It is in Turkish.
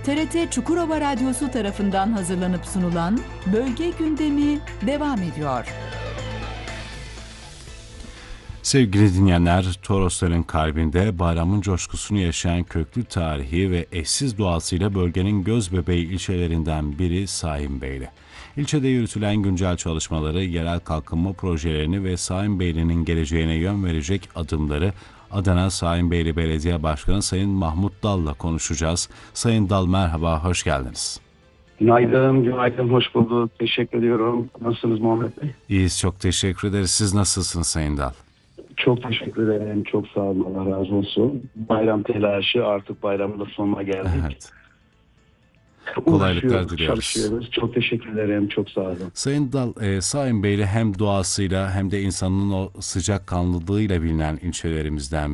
TRT Çukurova Radyosu tarafından hazırlanıp sunulan Bölge Gündemi devam ediyor. Sevgili dinleyenler, Torosların kalbinde bayramın coşkusunu yaşayan köklü tarihi ve eşsiz doğasıyla bölgenin gözbebeği ilçelerinden biri Saimbeyli. İlçede yürütülen güncel çalışmaları, yerel kalkınma projelerini ve Saimbeyli'nin geleceğine yön verecek adımları Adana Saimbeyli Belediye Başkanı Sayın Mahmut Dal'la konuşacağız. Sayın Dal, merhaba, hoş geldiniz. Günaydın, hoş bulduk. Teşekkür ediyorum. Nasılsınız Muhammed Bey? İyiyiz, çok teşekkür ederiz. Siz nasılsınız Sayın Dal? Çok teşekkür ederim. Çok sağ olun. Allah razı olsun. Bayram telaşı, artık bayramın da sonuna geldik. Evet. Kolaylıklar Uğraşıyoruz, diliyoruz. çalışıyoruz. Çok teşekkür ederim. Çok sağ olun. Sayın Dal, Saimbeyli hem doğasıyla hem de insanın o sıcakkanlılığıyla bilinen ilçelerimizden